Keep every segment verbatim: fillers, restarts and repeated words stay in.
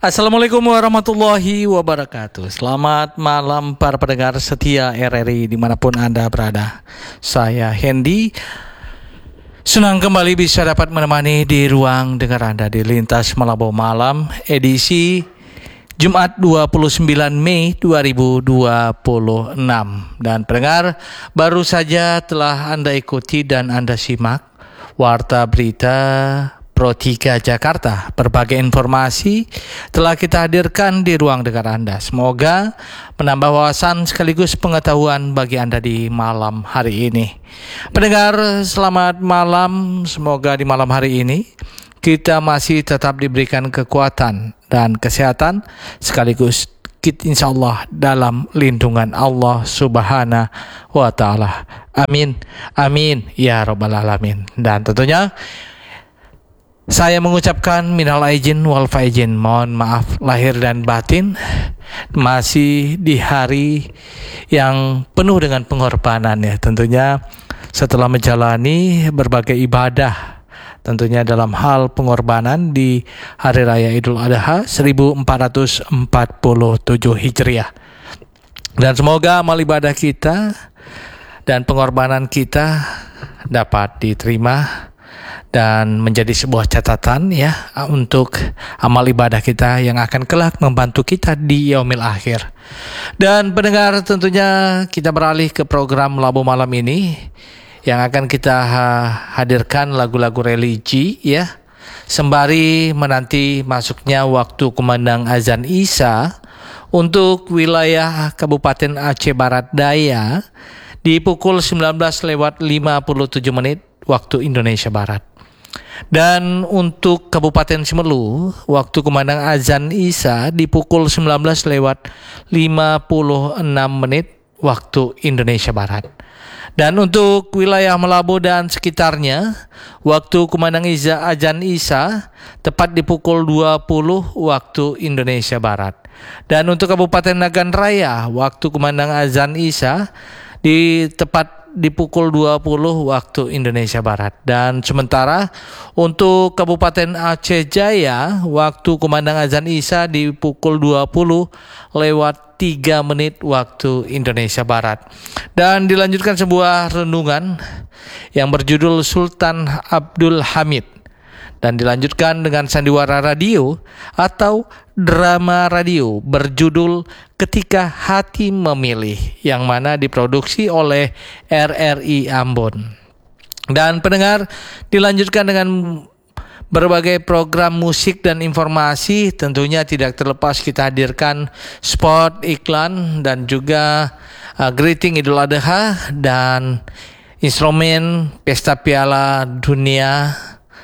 Assalamualaikum warahmatullahi wabarakatuh. Selamat malam para pendengar setia R R I dimanapun Anda berada. Saya Hendy, senang kembali bisa dapat menemani di ruang dengar Anda di Lintas Malabo Malam edisi Jumat dua puluh sembilan Mei dua ribu dua puluh enam. Dan pendengar, baru saja telah Anda ikuti dan Anda simak Warta Berita Pro tiga Jakarta. Berbagai informasi telah kita hadirkan di ruang dengar Anda. Semoga menambah wawasan sekaligus pengetahuan bagi Anda di malam hari ini. Pendengar, selamat malam. Semoga di malam hari ini kita masih tetap diberikan kekuatan dan kesehatan, sekaligus kita insya Allah dalam lindungan Allah Subhanahu wa Ta'ala. Amin, amin ya Rabbal Alamin. Dan tentunya saya mengucapkan minal aidin wal faizin, mohon maaf lahir dan batin, masih di hari yang penuh dengan pengorbanan ya. Tentunya setelah menjalani berbagai ibadah, tentunya dalam hal pengorbanan di Hari Raya Idul Adha seribu empat ratus empat puluh tujuh Hijriah. Dan semoga amal ibadah kita dan pengorbanan kita dapat diterima dan menjadi sebuah catatan ya untuk amal ibadah kita yang akan kelak membantu kita di yaumil akhir. Dan pendengar, tentunya kita beralih ke program Labu Malam ini yang akan kita hadirkan lagu-lagu religi ya, sembari menanti masuknya waktu kumandang azan Isya untuk wilayah Kabupaten Aceh Barat Daya di pukul sembilan belas lewat lima puluh tujuh menit waktu Indonesia Barat. Dan untuk Kabupaten Simelu, waktu kumandang azan Isya di pukul sembilan belas lewat lima puluh enam menit waktu Indonesia Barat. Dan untuk wilayah Malabo dan sekitarnya, waktu kumandang Isya azan Isya tepat di pukul dua puluh waktu Indonesia Barat. Dan untuk Kabupaten Nagan Raya, waktu kumandang azan Isya di tepat di pukul dua puluh waktu Indonesia Barat. Dan sementara untuk Kabupaten Aceh Jaya, waktu kumandang azan Isya di pukul dua puluh lewat tiga menit waktu Indonesia Barat. Dan dilanjutkan sebuah renungan yang berjudul Sultan Abdul Hamid. Dan dilanjutkan dengan sandiwara radio atau drama radio berjudul Ketika Hati Memilih, yang mana diproduksi oleh R R I Ambon. Dan pendengar, dilanjutkan dengan berbagai program musik dan informasi, tentunya tidak terlepas kita hadirkan spot iklan dan juga uh, greeting Idul Adha dan instrumen Pesta Piala Dunia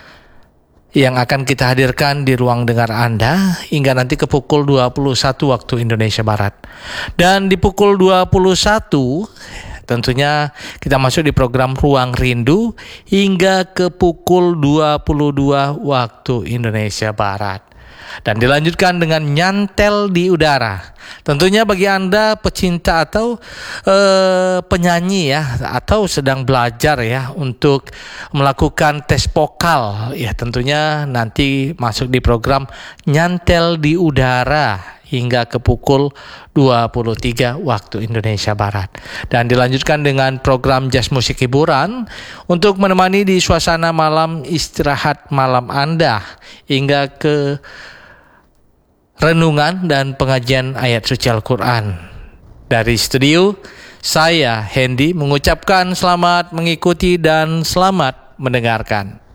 yang akan kita hadirkan di ruang dengar Anda hingga nanti ke pukul dua puluh satu waktu Indonesia Barat. Dan di pukul dua puluh satu tentunya kita masuk di program Ruang Rindu hingga ke pukul dua puluh dua waktu Indonesia Barat. Dan dilanjutkan dengan Nyantel di Udara. Tentunya bagi Anda pecinta atau uh, penyanyi ya, atau sedang belajar ya untuk melakukan tes vokal ya, tentunya nanti masuk di program Nyantel di Udara hingga ke pukul dua puluh tiga waktu Indonesia Barat. Dan dilanjutkan dengan program jazz musik hiburan untuk menemani di suasana malam istirahat malam Anda hingga ke renungan dan pengajian ayat suci Al-Quran. Dari studio, saya Hendy mengucapkan selamat mengikuti dan selamat mendengarkan.